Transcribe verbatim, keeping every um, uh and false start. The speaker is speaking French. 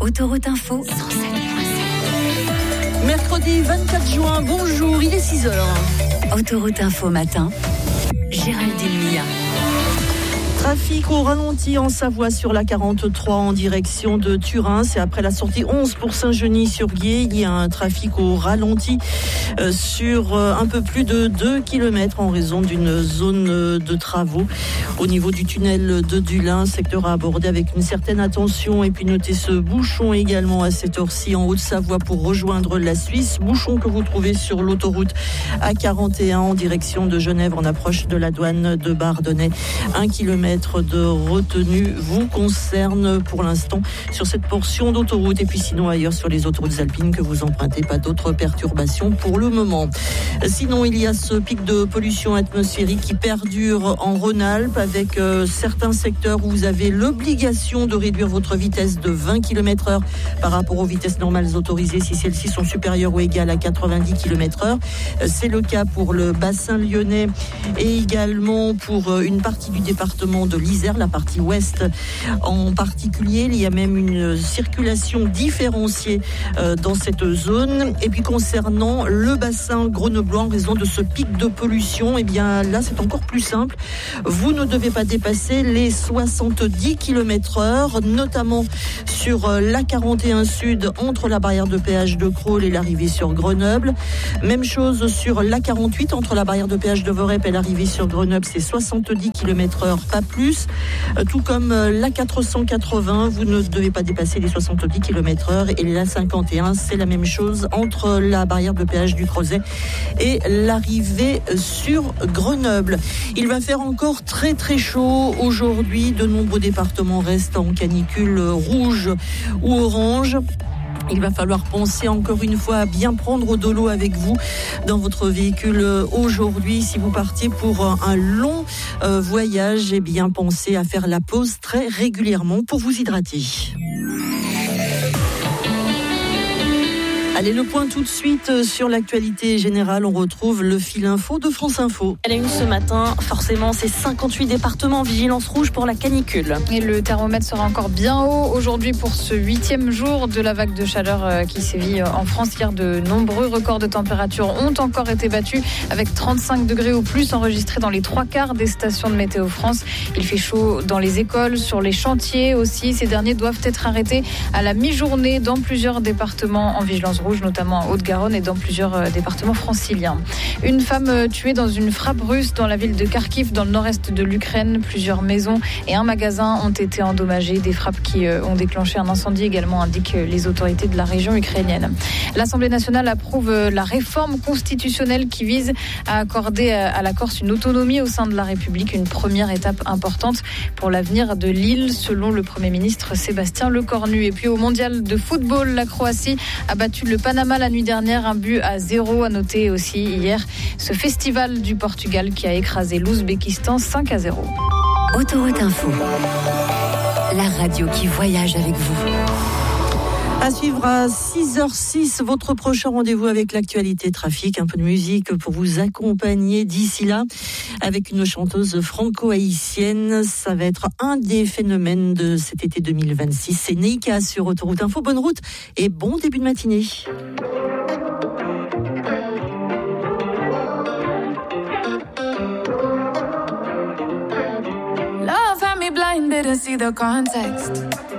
Autoroute Info cent sept virgule sept. Mercredi vingt-quatre juin, bonjour, il est six heures. Autoroute Info matin, Géraldine Mia. Trafic au ralenti en Savoie sur la quarante-trois en direction de Turin. C'est après la sortie onze pour Saint-Genis-sur-Guiers. Il y a un trafic au ralenti euh, sur euh, un peu plus de deux kilomètres en raison d'une zone euh, de travaux. Au niveau du tunnel de Dulin, secteur à aborder avec une certaine attention. Et puis notez ce bouchon également à cette heure-ci en Haute-Savoie pour rejoindre la Suisse. Bouchon que vous trouvez sur l'autoroute A quarante et un en direction de Genève en approche de la douane de Bardonnay. Un kilomètre de retenue vous concerne pour l'instant sur cette portion d'autoroute et puis sinon ailleurs sur les autoroutes alpines que vous empruntez, pas d'autres perturbations pour le moment. Sinon il y a ce pic de pollution atmosphérique qui perdure en Rhône-Alpes avec euh, certains secteurs où vous avez l'obligation de réduire votre vitesse de vingt kilomètres heure par rapport aux vitesses normales autorisées si celles-ci sont supérieures ou égales à quatre-vingt-dix kilomètres heure. C'est le cas pour le bassin lyonnais et également pour une partie du département de l'Isère, la partie ouest en particulier. Il y a même une circulation différenciée euh, dans cette zone. Et puis concernant le bassin grenoblois, en raison de ce pic de pollution, eh bien là c'est encore plus simple. Vous ne devez pas dépasser les soixante-dix kilomètres heure, notamment sur l'A quarante et un Sud entre la barrière de péage de Crolles et l'arrivée sur Grenoble. Même chose sur l'A quarante-huit entre la barrière de péage de Vorep et l'arrivée sur Grenoble, c'est soixante-dix kilomètres heure, pas plus. Tout comme l'A quatre cent quatre-vingts, vous ne devez pas dépasser les soixante-dix kilomètres heure et l'A cinquante et un, c'est la même chose entre la barrière de péage du Crozet et l'arrivée sur Grenoble. Il va faire encore très très chaud aujourd'hui. De nombreux départements restent en canicule rouge ou orange. Il va falloir penser encore une fois à bien prendre de l'eau avec vous dans votre véhicule aujourd'hui. Si vous partiez pour un long euh, voyage, eh bien pensez à faire la pause très régulièrement pour vous hydrater. Allez, le point tout de suite sur l'actualité générale. On retrouve le fil info de France Info. Elle a une ce matin, forcément, c'est cinquante-huit départements en vigilance rouge pour la canicule. Et le thermomètre sera encore bien haut aujourd'hui pour ce huitième jour de la vague de chaleur qui sévit en France. Hier, de nombreux records de température ont encore été battus avec trente-cinq degrés ou plus enregistrés dans les trois quarts des stations de Météo France. Il fait chaud dans les écoles, sur les chantiers aussi. Ces derniers doivent être arrêtés à la mi-journée dans plusieurs départements en vigilance rouge, notamment en Haute-Garonne et dans plusieurs départements franciliens. Une femme tuée dans une frappe russe dans la ville de Kharkiv, dans le nord-est de l'Ukraine. Plusieurs maisons et un magasin ont été endommagés. Des frappes qui ont déclenché un incendie également, indiquent les autorités de la région ukrainienne. L'Assemblée nationale approuve la réforme constitutionnelle qui vise à accorder à la Corse une autonomie au sein de la République. Une première étape importante pour l'avenir de l'île, selon le Premier ministre Sébastien Lecornu. Et puis au mondial de football, la Croatie a battu le Panama la nuit dernière, un but à zéro. À noter aussi hier ce festival du Portugal qui a écrasé l'Ouzbékistan cinq à zéro. Autoroute Info, la radio qui voyage avec vous. À suivre à six heures six, votre prochain rendez-vous avec l'actualité trafic. Un peu de musique pour vous accompagner d'ici là avec une chanteuse franco-haïtienne. Ça va être un des phénomènes de cet été deux mille vingt-six. C'est Neika sur Autoroute Info. Bonne route et bon début de matinée. Love had me blind, didn't see the context.